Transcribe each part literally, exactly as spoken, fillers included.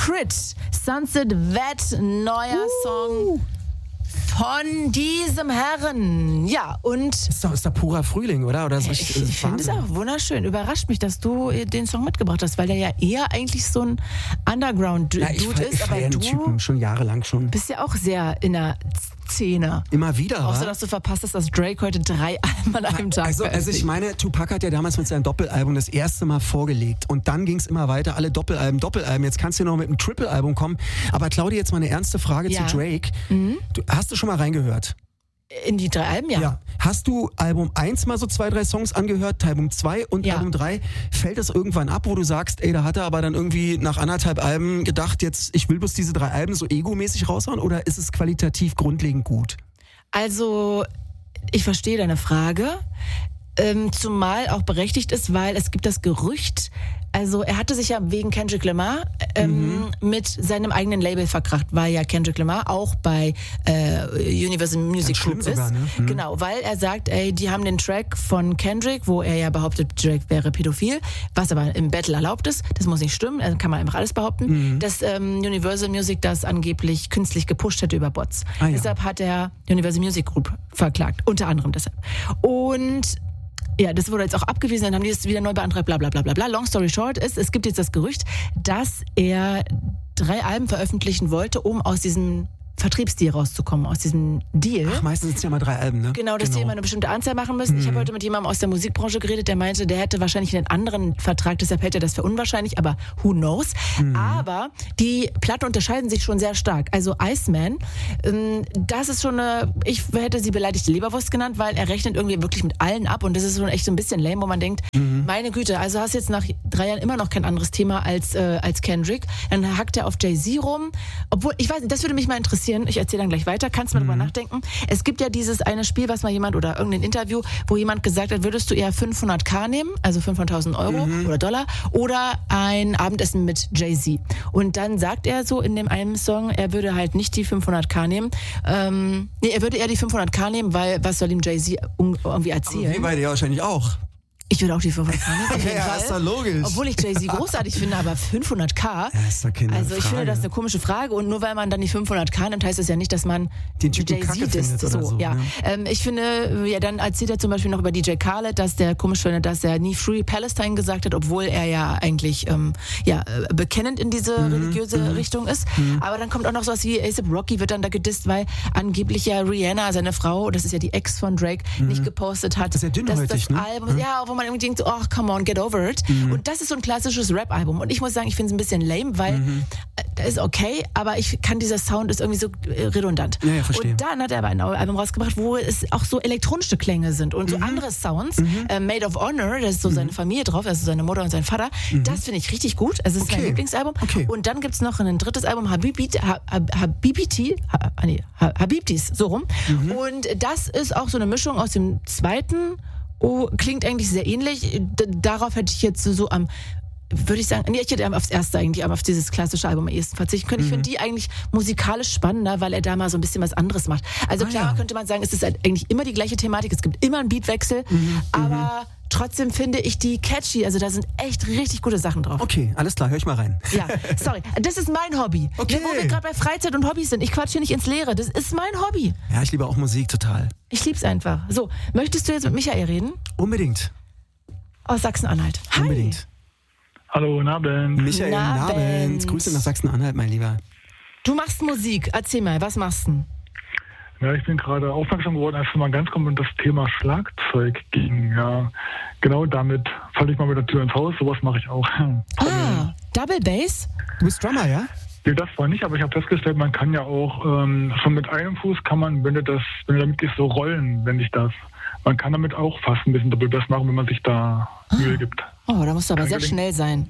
Crit, Sunset Vet, neuer uh. Song von diesem Herren. Ja, und... Ist doch, ist doch purer Frühling, oder? oder ist ich ich finde es auch wunderschön. Überrascht mich, dass du den Song mitgebracht hast, weil der ja eher eigentlich so ein Underground-Dude ja, ist. Ich aber den du Typen schon jahrelang schon. Bist ja auch sehr in der Szene. Immer wieder, Außer, dass du verpasst hast, dass Drake heute drei Alben an einem Tag also, also ich meine, Tupac hat ja damals mit seinem Doppelalbum das erste Mal vorgelegt und dann ging es immer weiter, alle Doppelalben, Doppelalben. Jetzt kannst du noch mit einem Triple-Album kommen. Aber Claudia, jetzt mal eine ernste Frage ja. zu Drake. Mhm. Du, hast du schon mal reingehört? In die drei Alben, ja. ja. Hast du Album eins mal so zwei, drei Songs angehört, Album zwei und ja. Album drei? Fällt das irgendwann ab, wo du sagst, ey, da hat er aber dann irgendwie nach anderthalb Alben gedacht, jetzt, ich will bloß diese drei Alben so egomäßig raushauen, oder ist es qualitativ grundlegend gut? Also, ich verstehe deine Frage, ähm, zumal auch berechtigt ist, weil es gibt das Gerücht, also er hatte sich ja wegen Kendrick Lamar ähm, mhm. mit seinem eigenen Label verkracht, weil ja Kendrick Lamar auch bei äh, Universal Music Group ist. Sogar, ne? mhm. Genau, weil er sagt, ey, die haben den Track von Kendrick, wo er ja behauptet, Drake wäre pädophil, was aber im Battle erlaubt ist. Das muss nicht stimmen, also kann man einfach alles behaupten. Mhm. Dass ähm, Universal Music das angeblich künstlich gepusht hätte über Bots. Ah, ja. Deshalb hat er Universal Music Group verklagt, unter anderem deshalb. Und ja, das wurde jetzt auch abgewiesen, dann haben die es wieder neu beantragt, bla bla bla bla bla. Long story short ist, es gibt jetzt das Gerücht, dass er drei Alben veröffentlichen wollte, um aus diesem Vertriebsdeal rauszukommen, aus diesem Deal. Ach, meistens sind es ja mal drei Alben, ne? Genau, dass genau. die immer eine bestimmte Anzahl machen müssen. Mhm. Ich habe heute mit jemandem aus der Musikbranche geredet, der meinte, der hätte wahrscheinlich einen anderen Vertrag, deshalb hält er das für unwahrscheinlich, aber who knows. Mhm. Aber die Platten unterscheiden sich schon sehr stark. Also Iceman, das ist schon eine, ich hätte sie beleidigte Leberwurst genannt, weil er rechnet irgendwie wirklich mit allen ab und das ist schon echt so ein bisschen lame, wo man denkt, mhm. meine Güte, also hast jetzt nach drei Jahren immer noch kein anderes Thema als, äh, als Kendrick. Dann hackt er auf Jay-Z rum, obwohl, ich weiß nicht, das würde mich mal interessieren. Ich erzähle dann gleich weiter, kannst du mal mhm. drüber nachdenken. Es gibt ja dieses eine Spiel, was mal jemand oder irgendein Interview, wo jemand gesagt hat, würdest du eher fünfhunderttausend nehmen, also fünfhunderttausend Euro mhm. oder Dollar, oder ein Abendessen mit Jay-Z. Und dann sagt er so in dem einen Song, er würde halt nicht die fünfhunderttausend nehmen. Ähm, nee, er würde eher die fünfhunderttausend nehmen, weil was soll ihm Jay-Z irgendwie erzählen? Aber wir beide ja wahrscheinlich auch. Ich würde auch die fünfhunderttausend nehmen. Ja, ist doch logisch. Obwohl ich Jay-Z großartig finde, aber fünfhunderttausend? Ja, ist doch keine Also ich Frage. finde das eine komische Frage und nur weil man dann die fünfhunderttausend nimmt, heißt das ja nicht, dass man den Typen Kacke findet so, oder so. Ja. Ne? Ähm, ich finde, ja, dann erzählt er zum Beispiel noch über D J Khaled, dass der komisch findet, dass er nie Free Palestine gesagt hat, obwohl er ja eigentlich ähm, ja, bekennend in diese mhm. religiöse mhm. Richtung ist. Mhm. Aber dann kommt auch noch sowas wie A$AP Rocky wird dann da gedisst, weil angeblich ja Rihanna, seine Frau, das ist ja die Ex von Drake, mhm. nicht gepostet hat. Das ist ja dünnhäutig, dass das ne? Album, mhm. ja, wo man irgendwie denkt, ach, come on, get over it. Mhm. Und das ist so ein klassisches Rap-Album. Und ich muss sagen, ich finde es ein bisschen lame, weil mhm. äh, ist okay, aber ich kann, dieser Sound ist irgendwie so äh, redundant. Ja, ja, verstehe. Und dann hat er aber ein Album rausgebracht, wo es auch so elektronische Klänge sind und so mhm. andere Sounds. Mhm. Äh, Made of Honor, da ist so mhm. seine Familie drauf, also seine Mutter und sein Vater. Mhm. Das finde ich richtig gut. Also es ist okay. mein Lieblingsalbum. Okay. Und dann gibt es noch ein drittes Album, Habibti, Habibti, nee, Habibtis, so rum. Mhm. Und das ist auch so eine Mischung aus dem zweiten. Oh, klingt eigentlich sehr ähnlich. D- darauf hätte ich jetzt so am, würde ich sagen, nee, ich hätte aufs erste eigentlich, aber auf dieses klassische Album am ehesten verzichten können. Mhm. Ich finde die eigentlich musikalisch spannender, weil er da mal so ein bisschen was anderes macht. Also ah, klar, ja. könnte man sagen, es ist halt eigentlich immer die gleiche Thematik, es gibt immer einen Beatwechsel, mhm. aber mhm. trotzdem finde ich die catchy, also da sind echt richtig gute Sachen drauf. Okay, alles klar, hör ich mal rein. Ja, sorry, das ist mein Hobby. Okay. Wo wir gerade bei Freizeit und Hobbys sind, ich quatsch hier nicht ins Leere, das ist mein Hobby. Ja, ich liebe auch Musik total. Ich lieb's einfach. So, möchtest du jetzt mit Michael reden? Unbedingt. Aus Sachsen-Anhalt. Hi. Unbedingt. Hallo, guten Abend. Michael, guten Abend. Grüße nach Sachsen-Anhalt, mein Lieber. Du machst Musik. Erzähl mal, was machst du? Ja, ich bin gerade aufmerksam geworden, als es mal ganz kommt und das Thema Schlagzeug ging. Ja, genau damit falle ich mal mit der Tür ins Haus. Sowas mache ich auch. Ah, Double Bass? Du bist Drummer, ja? Nee, das war nicht, aber ich habe festgestellt, man kann ja auch ähm, schon mit einem Fuß kann man, wenn du das, wenn du damit gehst, so rollen, wenn ich das. Man kann damit auch fast ein bisschen Double Bass machen, wenn man sich da ah. Mühe gibt. Oh, da musst du aber kann sehr gelingt. schnell sein.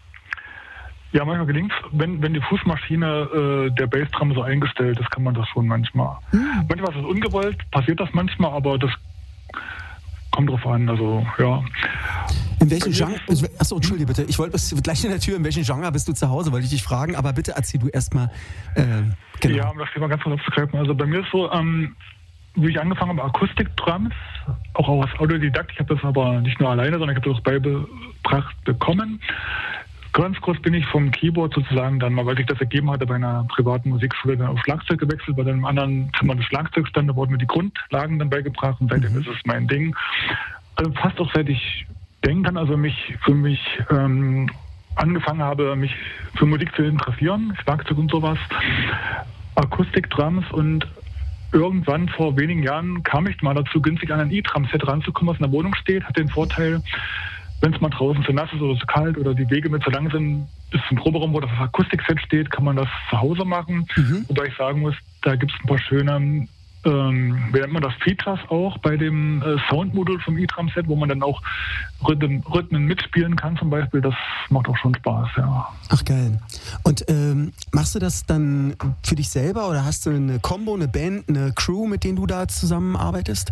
Ja, manchmal gelingt es, wenn, wenn die Fußmaschine äh, der Bassdrum so eingestellt ist, kann man das schon manchmal. Mhm. Manchmal ist es ungewollt, passiert das manchmal, aber das kommt drauf an, also ja. In welchem Genre, achso, entschuldige bitte, ich wollte gleich in der Tür, in welchem Genre bist du zu Hause, wollte ich dich fragen, aber bitte erzähl du erstmal, äh, genau. Ja, um das Thema ganz kurz aufzugreifen, also bei mir ist so, ähm, wie ich angefangen habe, Akustik-Drums, auch als Autodidakt, ich habe das aber nicht nur alleine, sondern ich habe das beigebracht bekommen. ganz kurz bin ich vom Keyboard sozusagen dann mal, weil sich das ergeben hatte, bei einer privaten Musikschule dann auf Schlagzeug gewechselt, bei einem anderen Zimmer des Schlagzeugs stand, da wurden mir die Grundlagen dann beigebracht und seitdem mhm. ist es mein Ding. Also fast auch seit ich denken kann, also mich für mich ähm, angefangen habe, mich für Musik zu interessieren, Schlagzeug und sowas, Akustik, Drums und irgendwann vor wenigen Jahren kam ich mal dazu, günstig an ein E-Drum-Set ranzukommen, was in der Wohnung steht. Hat den Vorteil, wenn es mal draußen zu nass ist oder zu kalt oder die Wege mir zu lang sind, ist ein Proberaum, wo das Akustikset steht, kann man das zu Hause machen. Mhm. Wobei ich sagen muss, da gibt es ein paar schöne, ähm, wie nennt man das, Features auch bei dem äh, Soundmodul vom E-Drum-Set, wo man dann auch Rhythmen, Rhythmen mitspielen kann zum Beispiel. Das macht auch schon Spaß, ja. Ach geil. Und ähm, machst du das dann für dich selber oder hast du eine Combo, eine Band, eine Crew, mit denen du da zusammenarbeitest?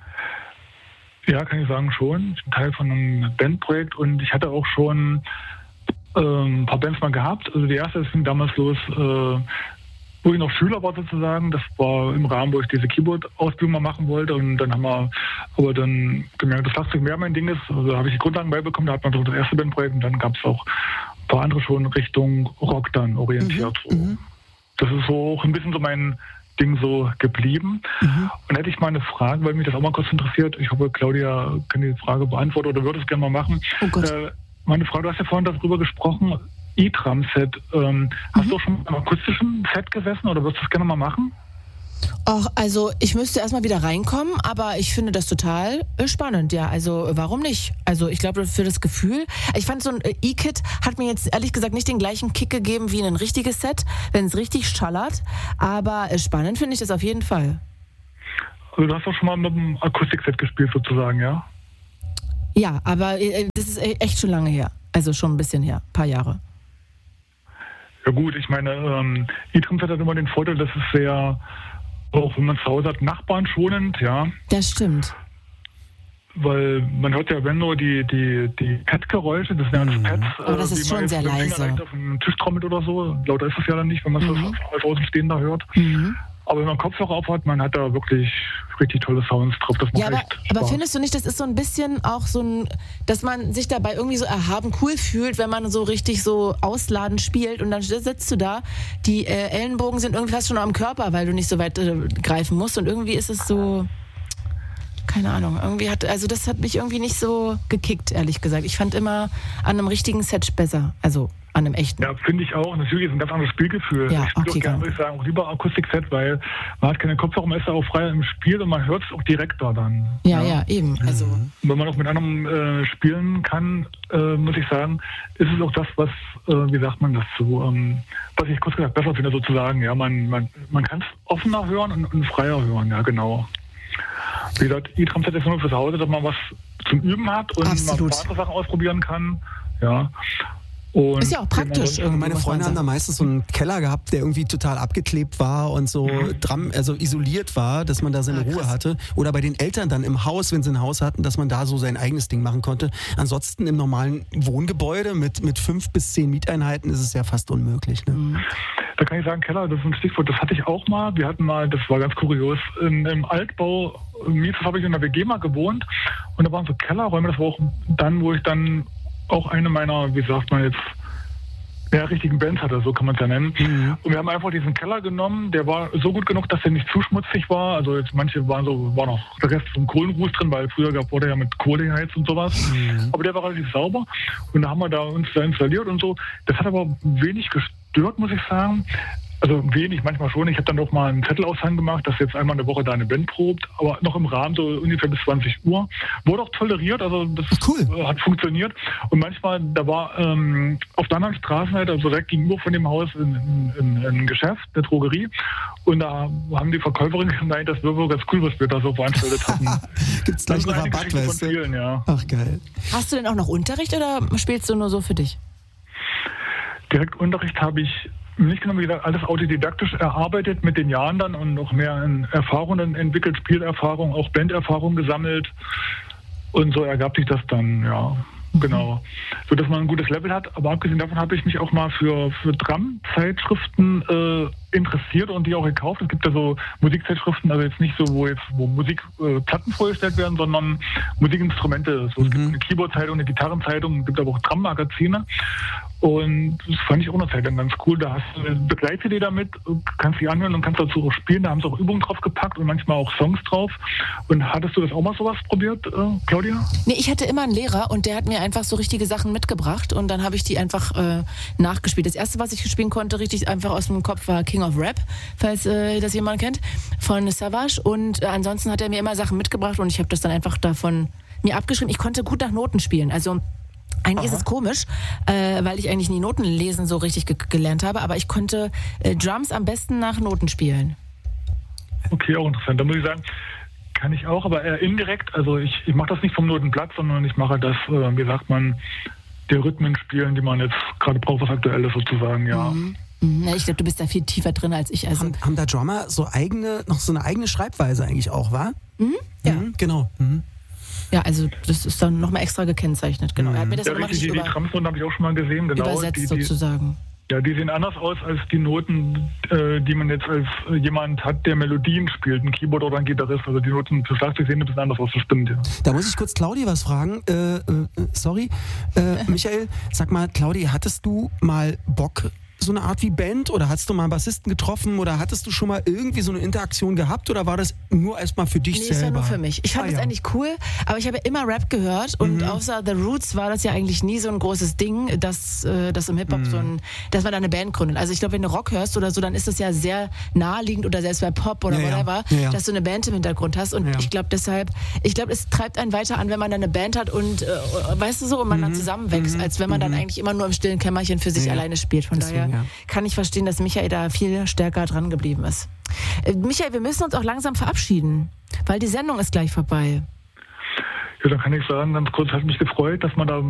Ja, kann ich sagen, schon. Ich bin Teil von einem Bandprojekt und ich hatte auch schon ähm, ein paar Bands mal gehabt. Also die erste, das fing damals los, äh, wo ich noch Schüler war sozusagen. Das war im Rahmen, wo ich diese Keyboard-Ausbildung mal machen wollte. Und dann haben wir aber dann gemerkt, dass Schlagzeug mehr mein Ding ist. Also da habe ich die Grundlagen beibekommen. Da hat man so das erste Bandprojekt und dann gab es auch ein paar andere schon Richtung Rock dann orientiert. Mhm. So. Das ist so auch ein bisschen so mein Ding so geblieben. Mhm. Und hätte ich mal eine Frage, weil mich das auch mal kurz interessiert. Ich hoffe, Claudia kann die Frage beantworten oder würde es gerne mal machen. Oh Gott. Äh, meine Frage, du hast ja vorhin darüber gesprochen, E-Drum-Set. Ähm, mhm. Hast du auch schon am akustischen Set gesessen oder würdest du das gerne mal machen? Ach, also ich müsste erstmal wieder reinkommen, aber ich finde das total spannend, ja. Also warum nicht? Also ich glaube, für das Gefühl, ich fand so ein E-Kit hat mir jetzt ehrlich gesagt nicht den gleichen Kick gegeben wie ein richtiges Set, wenn es richtig schallert, aber spannend finde ich das auf jeden Fall. Also du hast auch schon mal mit einem Akustikset gespielt sozusagen, ja? Ja, aber das ist echt schon lange her, also schon ein bisschen her, ein paar Jahre. Ja gut, ich meine, ähm, E-Drum-Set hat immer den Vorteil, dass es sehr, auch wenn man zu Hause hat, Nachbarn schonend, ja. Das stimmt. Weil man hört ja, wenn nur die, die, die Pad-Geräusche, das sind ja Pads. Aber das ist schon sehr leise. Wenn man auf den Tisch trommelt oder so, lauter ist es ja dann nicht, wenn man es mhm. als Außenstehender hört. Mhm. Aber wenn man Kopfhörer auf hat, man hat da wirklich richtig tolle Sounds drauf. Das macht ja, aber, echt aber Spaß. findest du nicht, das ist so ein bisschen auch so ein, dass man sich dabei irgendwie so erhaben cool fühlt, wenn man so richtig so ausladend spielt und dann sitzt du da, die äh, Ellenbogen sind irgendwie fast schon am Körper, weil du nicht so weit äh, greifen musst und irgendwie ist es so, keine Ahnung, irgendwie hat, also das hat mich irgendwie nicht so gekickt, ehrlich gesagt. Ich fand immer an einem richtigen Set besser, also an einem echten. Ja, finde ich auch. Natürlich ist ein ganz anderes Spielgefühl. Ja, ich spiele okay, auch gerne, würde ich sagen, auch lieber Akustikset, weil man hat keine Kopfhörer, man ist da auch frei im Spiel und man hört es auch direkt da dann. Ja, ja, ja, eben. Also und wenn man auch mit anderen äh, spielen kann, äh, muss ich sagen, ist es auch das, was, äh, wie sagt man das so, ähm, was ich kurz gesagt besser finde sozusagen. Ja, man, man, man kann es offener hören und, und freier hören, ja, genau. Wie gesagt, E-Drum-Set ist nur fürs Hause, dass man was zum Üben hat und absolut. man ein paar andere Sachen ausprobieren kann. Ja. Und ist ja auch praktisch. Meine Freunde haben da meistens so einen Keller gehabt, der irgendwie total abgeklebt war und so mhm. dran, also isoliert war, dass man da seine ah, Ruhe hatte. Oder bei den Eltern dann im Haus, wenn sie ein Haus hatten, dass man da so sein eigenes Ding machen konnte. Ansonsten im normalen Wohngebäude mit, mit fünf bis zehn Mieteinheiten ist es ja fast unmöglich. Ne? Mhm. Da kann ich sagen, Keller, das ist ein Stichwort, das hatte ich auch mal. Wir hatten mal, das war ganz kurios, in, im Altbau, Mietes habe ich in der W G mal gewohnt und da waren so Kellerräume, das war auch dann, wo ich dann auch eine meiner, wie sagt man jetzt, ja, richtigen Bands hatte, so kann man es ja nennen. Mhm. Und wir haben einfach diesen Keller genommen, der war so gut genug, dass der nicht zu schmutzig war. Also jetzt manche waren so, war noch der Rest vom Kohlenruß drin, weil früher gab, wurde ja mit Kohle geheizt und sowas. Mhm. Aber der war relativ sauber und da haben wir da uns da installiert und so. Das hat aber wenig gestört, muss ich sagen. Also wenig, manchmal schon. Ich habe dann auch mal einen Zettelaushang gemacht, dass jetzt einmal in der Woche da eine Band probt, aber noch im Rahmen so ungefähr bis zwanzig Uhr. Wurde auch toleriert, also das cool. Hat funktioniert. Und manchmal, da war ähm, auf der anderen Straßenseite, also direkt gegenüber von dem Haus, ein, ein, ein Geschäft, eine Drogerie. Und da haben die Verkäuferinnen gemeint, das wäre wohl ganz cool, was wir da so veranstaltet hatten. Gibt es gleich einen Rabatt, weißt du? Vielen, ja. Ach, geil. Hast du denn auch noch Unterricht oder spielst du nur so für dich? Direkt Unterricht habe ich nicht genommen, wie gesagt, alles autodidaktisch erarbeitet mit den Jahren dann und noch mehr in Erfahrungen entwickelt, Spielerfahrung, auch Banderfahrung gesammelt und so ergab sich das dann, ja, genau. So, dass man ein gutes Level hat, aber abgesehen davon habe ich mich auch mal für, für Drum-Zeitschriften äh, interessiert und die auch gekauft. Es gibt ja so Musikzeitschriften, also jetzt nicht so, wo jetzt wo Musik äh, Platten vorgestellt werden, sondern Musikinstrumente. So, es mhm. gibt eine Keyboard-Zeitung, eine Gitarrenzeitung, es gibt aber auch Drum-Magazine. Und das fand ich auch eine Zeit lang ganz cool. Da hast du eine Begleitc D damit, kannst die anhören und kannst dazu auch spielen. Da haben sie auch Übungen drauf gepackt und manchmal auch Songs drauf. Und hattest du das auch mal sowas probiert, äh, Claudia? Nee, ich hatte immer einen Lehrer und der hat mir einfach so richtige Sachen mitgebracht und dann habe ich die einfach äh, nachgespielt. Das erste, was ich spielen konnte, richtig einfach aus dem Kopf, war King of Rap, falls äh, das jemand kennt, von Savage. Und äh, ansonsten hat er mir immer Sachen mitgebracht und ich habe das dann einfach davon mir abgeschrieben. Ich konnte gut nach Noten spielen, also eigentlich Aha. ist es komisch, äh, weil ich eigentlich nie Noten lesen so richtig ge- gelernt habe, aber ich konnte äh, Drums am besten nach Noten spielen. Okay, auch interessant. Da muss ich sagen, kann ich auch, aber eher indirekt. Also ich, ich mache das nicht vom Notenblatt, sondern ich mache das, äh, wie sagt man, der Rhythmen spielen, die man jetzt gerade braucht, was Aktuelles sozusagen, ja. Mhm. Na, ich glaube, du bist da viel tiefer drin als ich. Also haben, haben da Drummer so eigene, noch so eine eigene Schreibweise eigentlich auch, wa? Mhm. Ja. Mhm, genau. Mhm. Ja, also das ist dann nochmal extra gekennzeichnet, genau. Er hat mir das ja, auch richtig, die, über, die Drumsnoten habe ich auch schon mal gesehen, genau. Übersetzt die, die, sozusagen. Ja, die sehen anders aus als die Noten, äh, die man jetzt als äh, jemand hat, der Melodien spielt, ein Keyboard oder ein Gitarrist. Also die Noten für Schlagzeug sehen ein bisschen anders aus, das stimmt, ja. Da muss ich kurz Claudi was fragen. Äh, äh, sorry. Äh, Michael, sag mal, Claudi, hattest du mal Bock, so eine Art wie Band, oder hast du mal einen Bassisten getroffen oder hattest du schon mal irgendwie so eine Interaktion gehabt oder war das nur erstmal für dich nee, selber? Nee, es war nur für mich. Ich fand ah, das ja. eigentlich cool, aber ich habe ja immer Rap gehört und mhm. außer The Roots war das ja eigentlich nie so ein großes Ding, dass, äh, dass im Hip-Hop mhm. so ein, dass man da eine Band gründet. Also ich glaube, wenn du Rock hörst oder so, dann ist das ja sehr naheliegend oder selbst bei Pop oder ja, whatever, ja. Ja, ja. dass du eine Band im Hintergrund hast und ja. ich glaube deshalb, ich glaube, es treibt einen weiter an, wenn man dann eine Band hat und äh, weißt du so, und man mhm. dann zusammenwächst, mhm. als wenn man dann eigentlich immer nur im stillen Kämmerchen für sich ja. alleine spielt. Von Deswegen, daher ja. kann ich verstehen, dass Michael da viel stärker dran geblieben ist. Äh, Michael, wir müssen uns auch langsam verabschieden, weil die Sendung ist gleich vorbei. Ja, dann kann ich sagen, ganz kurz, hat mich gefreut, dass man da